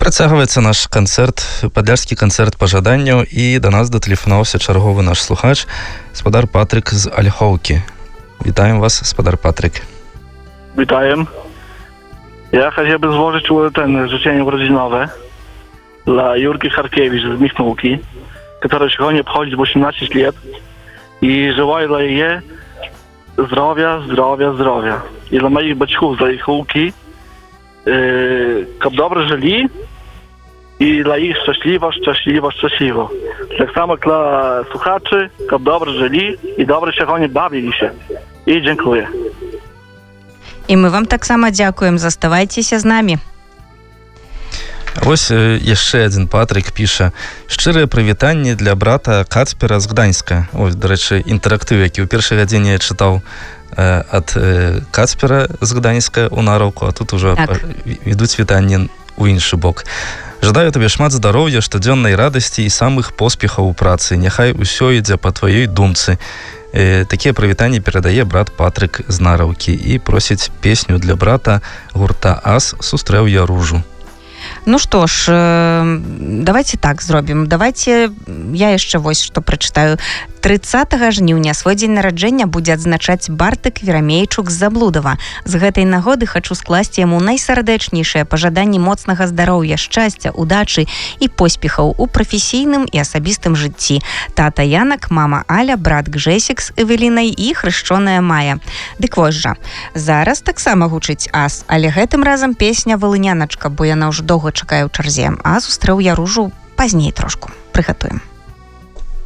Працягваецца наш канцэрт, падляшскі канцэрт па жаданню, і да нас датэлефанаваўся чарговы наш слухач, спадар Патрык з Ольхоўкі. Вітаем вас, спадар Патрык. Вітаем. Я хотел бы зложить życzenie urodzinowe dla Jurki Харкевич из Михновки, которая сегодня обходит 18 лет, и желаю для ей здравия. И для моих батьков з Ольхоўки, щоб добре жили, і для їх щасливо. Так само для слухачів, щоб добре жили і добре сьогодні бавилися. І дякую. І ми вам так само дякуємо. Заставайтеся з нами. Вось яшчэ адзін Патрык піша: шчырае прывітанне для брата Кацпера з Гданьска. Ось, да рэчы, інтэрактыў, які ў першай гадзіне я чытаў ад Кацпера з Гданьска ў Нараўку, а тут ужо ідуць вітанні ў іншы бок. Жадаю табе шмат здароўя, штодзённай радасці і самых поспехаў у працы. Няхай усё ідзе па тваёй думцы. Такія прывітанні перадае брат Патрык з Нараўкі і просіць песню для брата гурта «Ас» «Сустрэў я ружу». Ну што ж, давайте так зробім. Давайте я яшчэ вось што прачытаю. 30 жніўня свой дзень нараджэння будзе адзначаць Бартык Верамейчук з Заблудава. З гэтай нагоды хачу скласці яму найсардэчнейшыя пажаданні моцнага здароўя, шчасця, удачы і поспехаў у прафесійным і асабістым жыцці. Тата Янак, мама Аля, брат Гжэсік з Эвелінай і хрышчоная Мая. Дык вось жа. Зараз таксама гучыць «Ас», але гэтым разам песня «Валыняначка», бо яна ўжо доўга чакае ў чарзе. А «Сустрэў я ружу» пазней трошку. Прыгатуем.